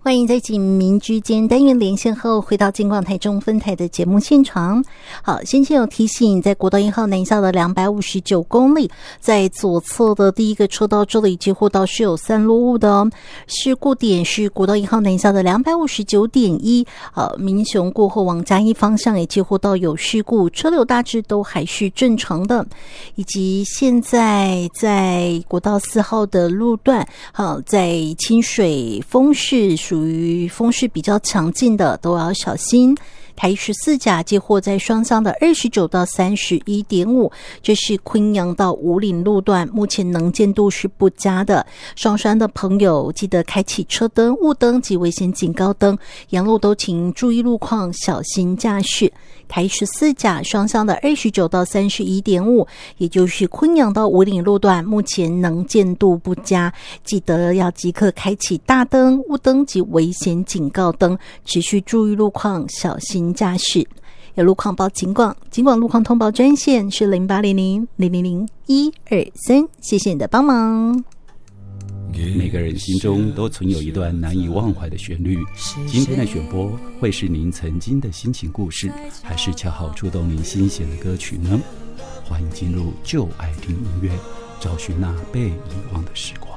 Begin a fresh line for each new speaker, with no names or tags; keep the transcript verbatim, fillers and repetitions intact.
欢迎在警民之间单元连线后回到金广台中分台的节目现场。好，先前有提醒，在国道一号南下的两百五十九公里，在左侧的第一个车道这里接获到是有散落物的哦。事故点是国道一号南下的两百五十九点一，呃，民雄过后往嘉义方向也接获到有事故，车流大致都还是正常的。以及现在在国道四号的路段，好，在清水风势属于风势比较强劲的，都要小心。台十四甲接获在双向的二十九到三十一点五，这是昆阳到五岭路段，目前能见度是不佳的。上山的朋友记得开启车灯、雾灯及危险警告灯，沿路都请注意路况，小心驾驶。台十四甲双向的二十九到三十一点五，也就是昆阳到五岭路段，目前能见度不佳，记得要即刻开启大灯、雾灯及危险警告灯，持续注意路况，小心驾驶。有路况报警广，警广路况通报专线是零八零零零零零一二三，谢谢你的帮忙。
每个人心中都存有一段难以忘怀的旋律，今天的选播会是您曾经的心情故事，还是恰好触动您心弦的歌曲呢？欢迎进入就爱听音乐，找寻那被遗忘的时光。